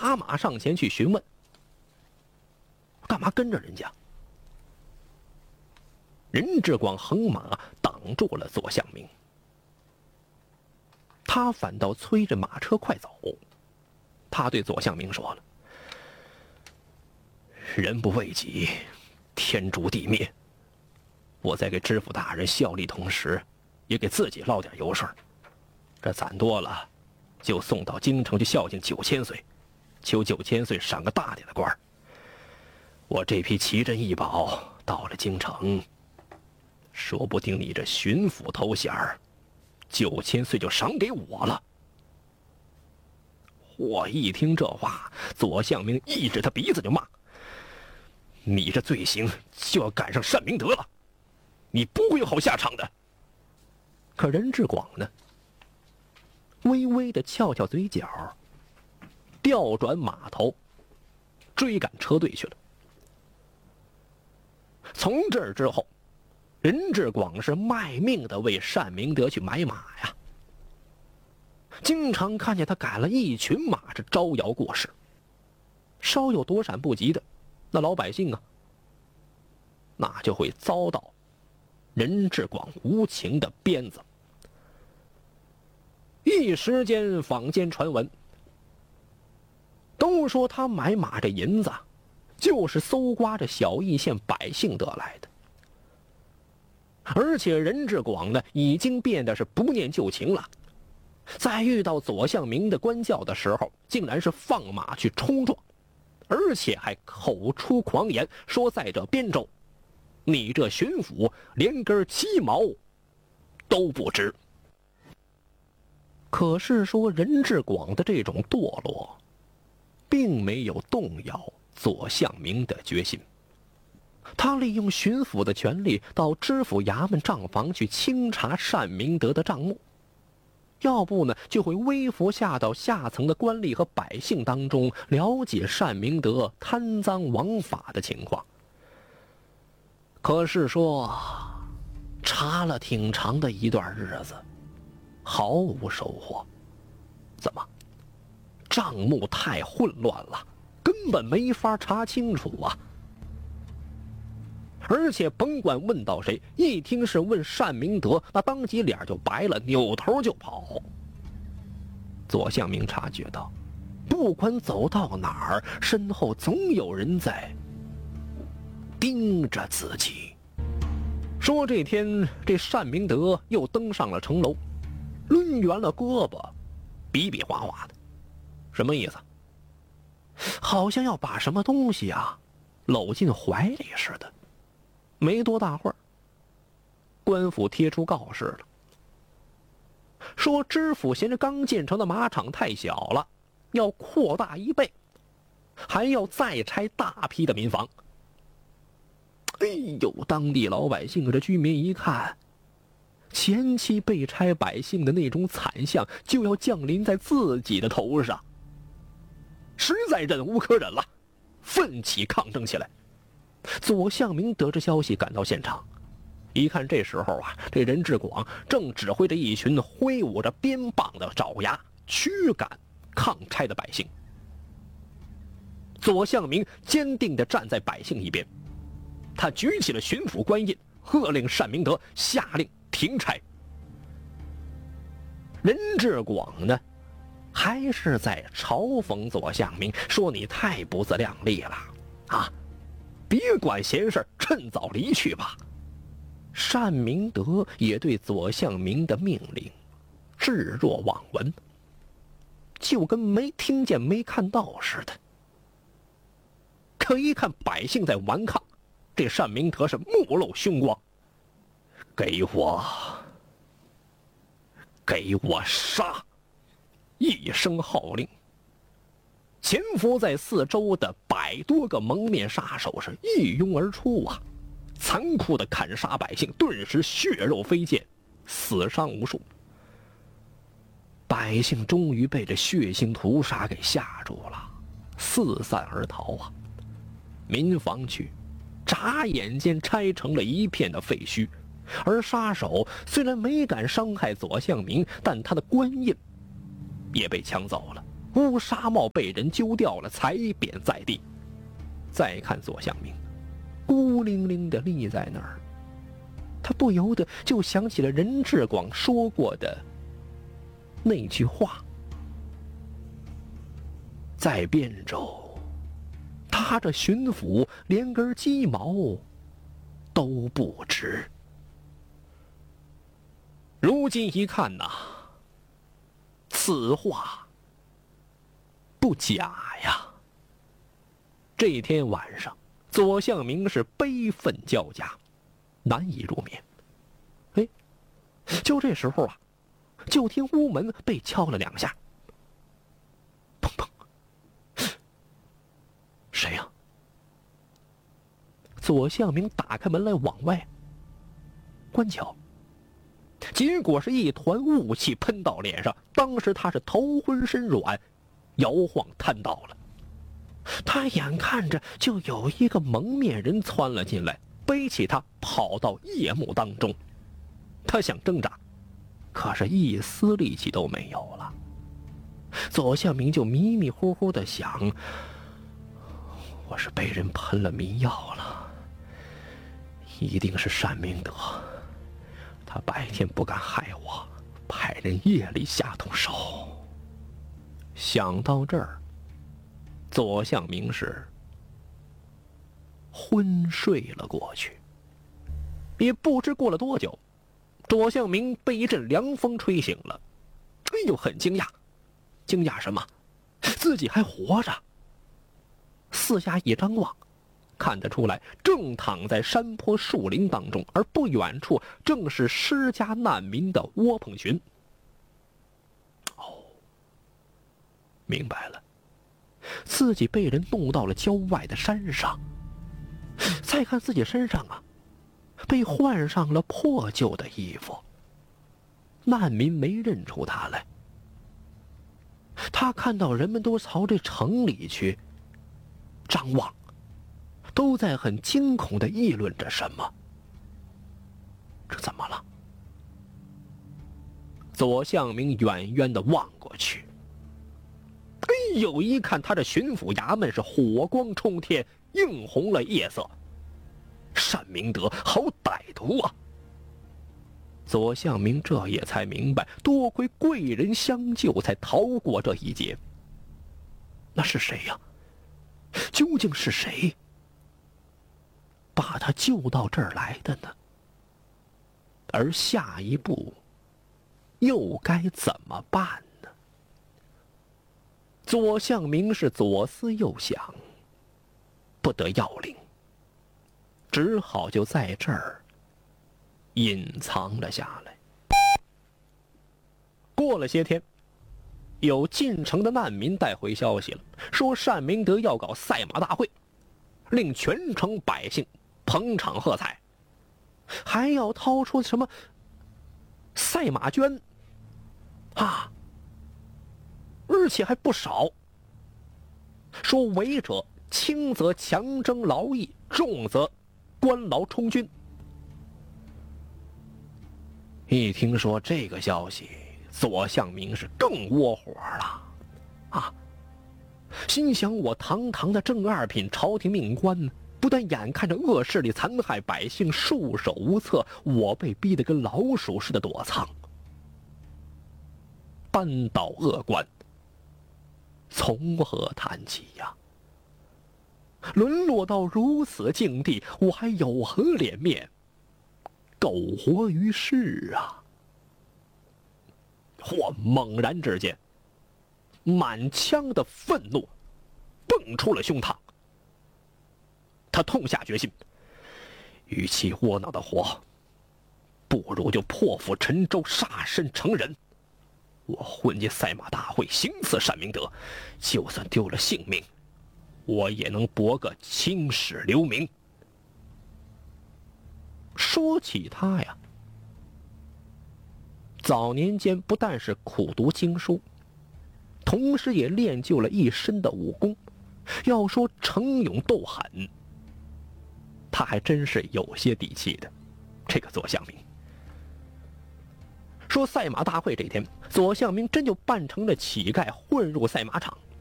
打马上前去询问：“干嘛跟着人家？”任志广横马挡住了左向明，他反倒催着马车快走。他对左向明说了：“人不为己，天诛地灭。我在给知府大人效力同时，也给自己捞点油水。这攒多了，就送到京城去孝敬9000岁，求9000岁赏个大点的官。我这批奇珍异宝到了京城，说不定你这巡抚头衔9000岁就赏给我了。”我一听这话，左向明一指他鼻子就骂：“你这罪行就要赶上单明德了，你不会有好下场的。”可任志广呢，微微的翘翘嘴角，调转马头，追赶车队去了。从这儿之后，任志广是卖命的为单明德去买马呀。经常看见他赶了一群马，这招摇过市，稍有躲闪不及的，那老百姓啊，那就会遭到任志广无情的鞭子。一时间坊间传闻，都说他买马这银子就是搜刮着小邑县百姓得来的。而且任志广呢，已经变得是不念旧情了，在遇到左向明的官教的时候，竟然是放马去冲撞，而且还口出狂言，说在这边州，你这巡抚连根鸡毛都不值。可是说任志广的这种堕落，并没有动摇左向明的决心。他利用巡抚的权力，到知府衙门账房去清查单明德的账目，要不呢，就会微服下到下层的官吏和百姓当中，了解单明德贪赃枉法的情况。可是说，查了挺长的一段日子，毫无收获。怎么？账目太混乱了，根本没法查清楚啊！而且甭管问到谁，一听是问单明德，那当即脸就白了，扭头就跑。左向明察觉到，不管走到哪儿，身后总有人在盯着自己。说这天这单明德又登上了城楼，抡圆了胳膊，比比划划的，什么意思？好像要把什么东西啊搂进怀里似的。没多大会儿，官府贴出告示了，说知府嫌这刚建成的马场太小了，要扩大1倍，还要再拆大批的民房。哎呦，当地老百姓和这居民一看，前期被拆百姓的那种惨象就要降临在自己的头上，实在忍无可忍了，奋起抗争起来。左向明得知消息，赶到现场，一看这时候啊，这任志广正指挥着一群挥舞着鞭棒的爪牙驱赶抗拆的百姓。左向明坚定地站在百姓一边，他举起了巡抚官印，喝令单明德下令停拆。任志广呢，还是在嘲讽左向明，说你太不自量力了啊！别管闲事，趁早离去吧。单明德也对左向明的命令置若罔闻，就跟没听见没看到似的。可一看百姓在顽抗，这单明德是目露凶光，给我杀！一声号令，潜伏在四周的100多个蒙面杀手是一拥而出啊，残酷的砍杀百姓，顿时血肉飞溅，死伤无数。百姓终于被这血腥屠杀给吓住了，四散而逃啊！民房区眨眼间拆成了一片的废墟，而杀手虽然没敢伤害左向明，但他的官印也被抢走了。 乌纱帽被人揪掉了，踩扁在地。再看左相明，孤零零地立在那儿，他不由得就想起了任志广说过的那句话：在汴州，他这巡抚连根鸡毛都不值。如今一看呐，此话不假呀。这天晚上，左相明是悲愤交加，难以入眠。哎，就这时候啊，就听屋门被敲了2下，砰砰，谁呀？左相明打开门来往外观瞧，结果是一团雾气喷到脸上，当时他是头昏身软，摇晃瘫倒了。他眼看着就有一个蒙面人窜了进来，背起他跑到夜幕当中。他想挣扎，可是一丝力气都没有了。左相明就迷迷糊糊地想，我是被人喷了迷药了，一定是单明德，他白天不敢害我，派人夜里下毒手。想到这儿，左相明是昏睡了过去。也不知过了多久，左相明被一阵凉风吹醒了。哎呦，很惊讶，惊讶什么？自己还活着。四下一张望，看得出来正躺在山坡树林当中，而不远处正是施家难民的窝棚群。哦，明白了，自己被人弄到了郊外的山上。再看自己身上啊，被换上了破旧的衣服。难民没认出他来。他看到人们都朝这城里去张望，都在很惊恐地议论着什么。这怎么了？左相明远远地望过去，哎呦，一看他这巡抚衙门是火光冲天，映红了夜色。单明德好歹毒啊！左相明这也才明白，多亏贵人相救，才逃过这一劫。那是谁呀？究竟是谁把他救到这儿来的呢？而下一步又该怎么办呢？左相明是左思右想，不得要领，只好就在这儿隐藏了下来。过了些天，有进城的难民带回消息了，说单明德要搞赛马大会，令全城百姓捧场喝彩，还要掏出什么赛马捐啊，而且还不少。说违者轻则强征劳役，重则关牢充军。一听说这个消息，左相明是更窝火了啊！心想，我堂堂的正二品朝廷命官，不但眼看着恶势力残害百姓，束手无策，我被逼得跟老鼠似的躲藏，扳倒恶官，从何谈起呀？沦落到如此境地，我还有何脸面苟活于世啊！我猛然之间，满腔的愤怒蹦出了胸膛。他痛下决心，与其窝囊的活，不如就破釜沉舟，杀身成仁。我混进赛马大会，行刺单明德，就算丢了性命，我也能博个青史留名。说起他呀，早年间不但是苦读经书，同时也练就了一身的武功。要说逞勇斗狠，他还真是有些底气的。这个左相明， 说赛马大会这天，左相明真就扮成了乞丐混入赛马场，